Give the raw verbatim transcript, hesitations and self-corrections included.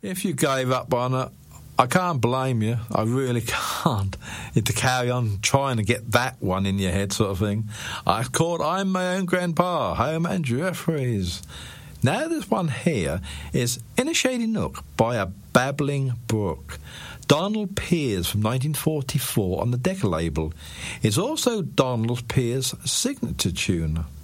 If you gave up on it, I can't blame you. I really can't. To carry on trying to get that one in your head sort of thing. I called I'm My Own Grandpa, Herman Jeffries. Now this one here is In a Shady Nook by a Babbling Brook. Donald Pierce from nineteen forty-four on the Decca label. It's also Donald Pierce's signature tune.